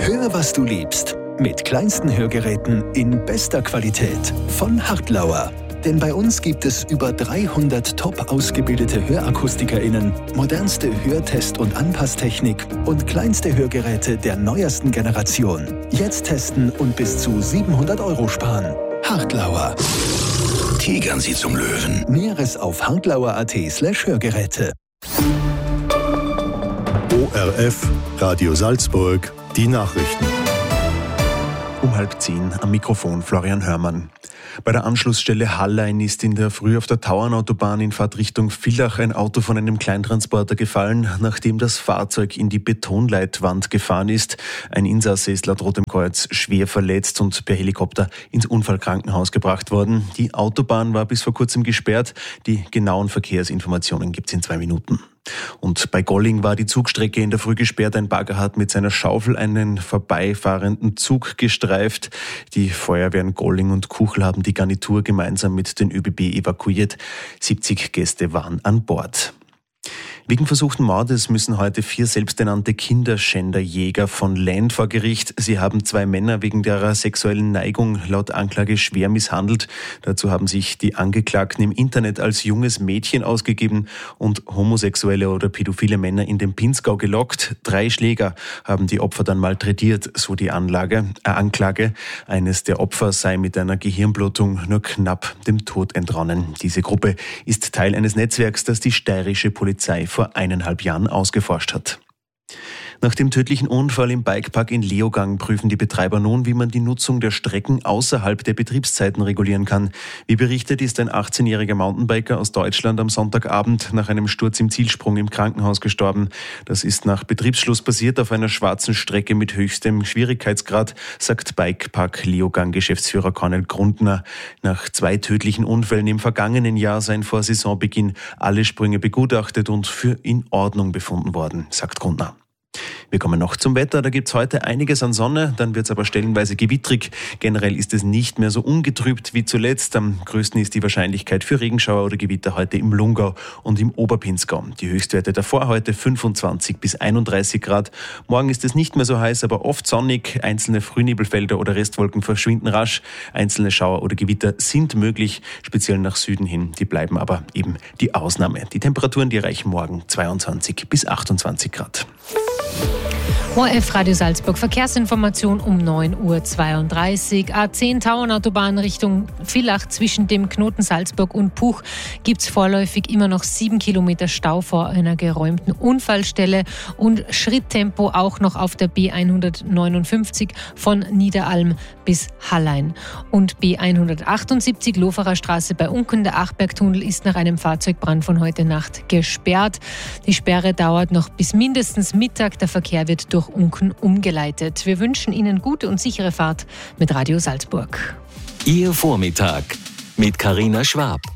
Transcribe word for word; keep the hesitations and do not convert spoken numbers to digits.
Hör, was du liebst. Mit kleinsten Hörgeräten in bester Qualität von Hartlauer. Denn bei uns gibt es über dreihundert top ausgebildete HörakustikerInnen, modernste Hörtest- und Anpasstechnik und kleinste Hörgeräte der neuesten Generation. Jetzt testen und bis zu siebenhundert Euro sparen. Hartlauer. Tigern Sie zum Löwen. Näheres auf hartlauer punkt at slash Hörgeräte. O R F, Radio Salzburg, die Nachrichten. Um halb zehn am Mikrofon Florian Hörmann. Bei der Anschlussstelle Hallein ist in der Früh auf der Tauernautobahn in Fahrtrichtung Villach ein Auto von einem Kleintransporter gefallen, nachdem das Fahrzeug in die Betonleitwand gefahren ist. Ein Insasse ist laut Rotem Kreuz schwer verletzt und per Helikopter ins Unfallkrankenhaus gebracht worden. Die Autobahn war bis vor kurzem gesperrt. Die genauen Verkehrsinformationen gibt's in zwei Minuten. Und bei Golling war die Zugstrecke in der Früh gesperrt. Ein Bagger hat mit seiner Schaufel einen vorbeifahrenden Zug gestreift. Die Feuerwehren Golling und Kuchl haben die Garnitur gemeinsam mit den ÖBB evakuiert. siebzig Gäste waren an Bord. Wegen versuchten Mordes müssen heute vier selbsternannte Kinderschänderjäger von Laen vor Gericht. Sie haben zwei Männer wegen ihrer sexuellen Neigung laut Anklage schwer misshandelt. Dazu haben sich die Angeklagten im Internet als junges Mädchen ausgegeben und homosexuelle oder pädophile Männer in den Pinzgau gelockt. Drei Schläger haben die Opfer dann malträtiert, so die Anlage, äh, Anklage. Eines der Opfer sei mit einer Gehirnblutung nur knapp dem Tod entronnen. Diese Gruppe ist Teil eines Netzwerks, das die steirische Polizei vor eineinhalb Jahren ausgeforscht hat. Nach dem tödlichen Unfall im Bikepark in Leogang prüfen die Betreiber nun, wie man die Nutzung der Strecken außerhalb der Betriebszeiten regulieren kann. Wie berichtet, ist ein achtzehnjähriger Mountainbiker aus Deutschland am Sonntagabend nach einem Sturz im Zielsprung im Krankenhaus gestorben. Das ist nach Betriebsschluss passiert auf einer schwarzen Strecke mit höchstem Schwierigkeitsgrad, sagt Bikepark Leogang-Geschäftsführer Cornel Grundner. Nach zwei tödlichen Unfällen im vergangenen Jahr seien vor Saisonbeginn alle Sprünge begutachtet und für in Ordnung befunden worden, sagt Grundner. Wir kommen noch zum Wetter. Da gibt's heute einiges an Sonne, dann wird's aber stellenweise gewittrig. Generell ist es nicht mehr so ungetrübt wie zuletzt. Am größten ist die Wahrscheinlichkeit für Regenschauer oder Gewitter heute im Lungau und im Oberpinzgau. Die Höchstwerte davor heute fünfundzwanzig bis einunddreißig Grad. Morgen ist es nicht mehr so heiß, aber oft sonnig. Einzelne Frühnebelfelder oder Restwolken verschwinden rasch. Einzelne Schauer oder Gewitter sind möglich, speziell nach Süden hin. Die bleiben aber eben die Ausnahme. Die Temperaturen, die erreichen morgen zweiundzwanzig bis achtundzwanzig Grad. O R F Radio Salzburg, Verkehrsinformation um neun Uhr zweiunddreißig. A zehn Tauernautobahn Richtung Villach zwischen dem Knoten Salzburg und Puch gibt es vorläufig immer noch sieben Kilometer Stau vor einer geräumten Unfallstelle und Schritttempo auch noch auf der B hundertneunundfünfzig von Niederalm bis Hallein. Und B hundertachtundsiebzig Loferer Straße bei Unken, der Achbergtunnel, ist nach einem Fahrzeugbrand von heute Nacht gesperrt. Die Sperre dauert noch bis mindestens Mittag. Der Verkehr wird durch Unken umgeleitet. Wir wünschen Ihnen gute und sichere Fahrt mit Radio Salzburg. Ihr Vormittag mit Carina Schwab.